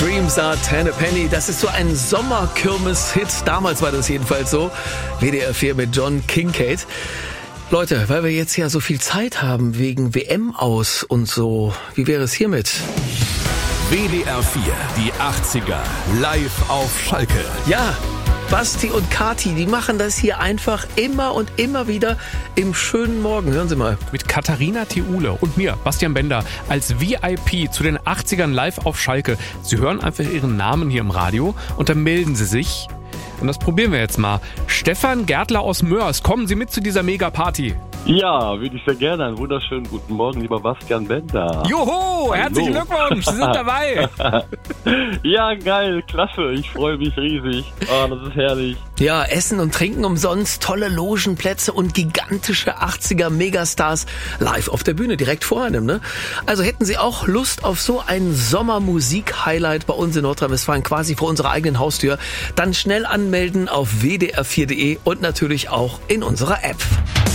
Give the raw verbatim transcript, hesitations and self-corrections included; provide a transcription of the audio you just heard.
Dreams are ten a penny. Das ist so ein Sommerkirmes-Hit. Damals war das jedenfalls so. W D R vier mit John Kincade. Leute, weil wir jetzt ja so viel Zeit haben wegen W M aus und so, wie wäre es hiermit? W D R vier, die achtziger, live auf Schalke. Ja, Basti und Kati, die machen das hier einfach immer und immer wieder im schönen Morgen. Hören Sie mal. Mit Katharina Theule und mir, Bastian Bender, als V I P zu den achtzigern live auf Schalke. Sie hören einfach Ihren Namen hier im Radio und dann melden Sie sich. Und das probieren wir jetzt mal. Stefan Gärtler aus Mörs, kommen Sie mit zu dieser Mega-Party. Ja, würde ich sehr gerne. Einen wunderschönen guten Morgen, lieber Bastian Bender. Joho, herzlichen Hallo. Glückwunsch, Sie sind dabei. Ja, geil, klasse. Ich freue mich riesig. Oh, das ist herrlich. Ja, Essen und Trinken umsonst, tolle Logenplätze und gigantische achtziger Megastars live auf der Bühne, direkt vor einem, ne? Also hätten Sie auch Lust auf so ein Sommermusik-Highlight bei uns in Nordrhein-Westfalen, quasi vor unserer eigenen Haustür, dann schnell anmelden auf w d r vier punkt d e und natürlich auch in unserer App.